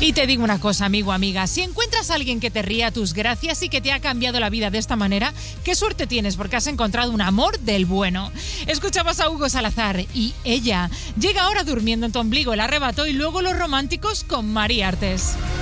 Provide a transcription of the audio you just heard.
Y te digo una cosa, amigo, amiga, si encuentras a alguien que te ría a tus gracias y que te ha cambiado la vida de esta manera, qué suerte tienes porque has encontrado un amor del bueno. Escuchabas a Hugo Salazar y Ella. Llega ahora Durmiendo en tu ombligo, el arrebato y luego Los románticos con Mari Artes.